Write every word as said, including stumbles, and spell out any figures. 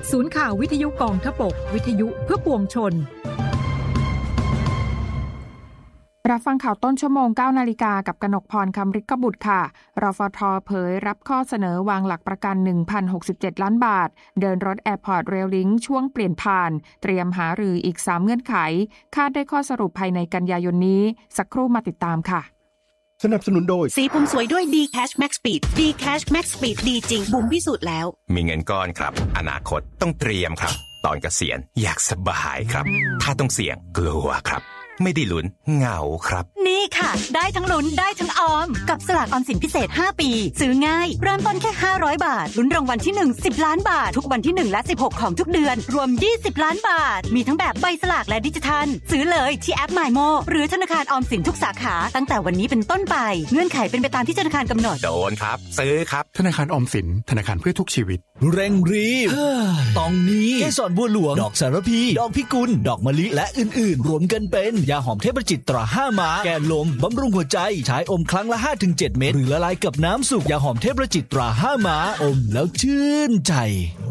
ศูนย์ข่าววิทยุกองทพบกวิทยุเพื่อปวงชนรับฟังข่าวต้นชั่วโมง เก้านาฬิกา กับกนกพร คำฤทธิ์บุตรค่ะรฟท.เผยรับข้อเสนอวางหลักประกัน หนึ่งพันหกสิบเจ็ด ล้านบาทเดินรถ Airport Rail Link ช่วงเปลี่ยนผ่านเตรียมหารืออีกสามเงื่อนไขคาดได้ข้อสรุปภายในกันยายนนี้สักครู่มาติดตามค่ะสนับสนุนโดยสีผมสวยด้วย D-Cash Max Speed D-Cash Max Speed ดีจริงบุ๋มพิสูจน์แล้วมีเงินก้อนครับอนาคตต้องเตรียมครับตอนเกษียณอยากสบายครับถ้าต้องเสี่ยงกลัวครับไม่ได้ลุ้นเหงาครับนี่ค่ะได้ทั้งลุ้นได้ทั้งออมกับสลากออมสินพิเศษห้าปีซื้อง่ายเริ่มต้นแค่ห้าร้อยบาทลุ้นรางวัลที่หนึ่ง สิบล้านบาททุกวันที่หนึ่งและสิบหกของทุกเดือนรวมยี่สิบล้านบาทมีทั้งแบบใบสลากและดิจิทัลซื้อเลยที่แอป MyMo หรือธนาคารออมสินทุกสาขาตั้งแต่วันนี้เป็นต้นไปเงื่อนไขเป็นไปตามที่ธนาคารกำหนดโดนครับซื้อครับธนาคารออมสินธนาคารเพื่อทุกชีวิตเร่งรีบตองนี้เกสรบัวหลวงดอกสารพีดอกพิกุลดอกมะลิและอื่นๆรวมกันเป็นยาหอมเทพจิตตราห้าม้าแก้ลมบำรุงหัวใจใช้อมครั้งละ ห้าถึงเจ็ด เม็ดหรือละลายกับน้ำสุกยาหอมเทพจิตตราห้าม้าอมแล้วชื่นใจ